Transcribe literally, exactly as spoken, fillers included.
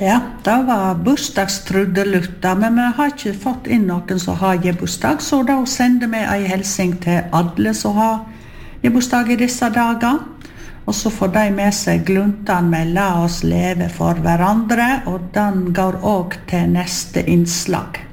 Ja, det var bursdagstrudelutta, men vi har ikke fått inn noen som har gebursdag, så da sender vi en helsing til alle som har gebursdag i disse dager. Og så får de med seg gluntan med «La oss leve for hverandre», og den går også til neste innslag.